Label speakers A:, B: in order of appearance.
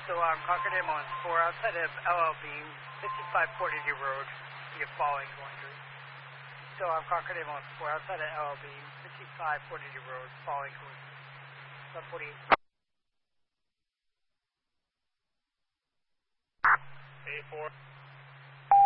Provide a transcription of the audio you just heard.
A: So Concord Ambulance 4 outside of LL Beam, 5542 Road, you're following going through. So Concord Ambulance 4 outside of LL Beam, 5542 Road, following going through. 148. A4.